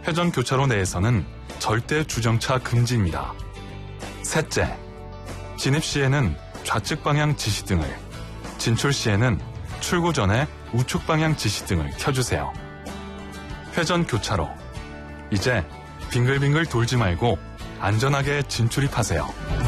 회전 교차로 내에서는 절대 주정차 금지입니다. 셋째, 진입 시에는 좌측 방향 지시등을, 진출 시에는 출구 전에 우측 방향 지시등을 켜주세요. 회전 교차로. 이제 빙글빙글 돌지 말고 안전하게 진출입하세요.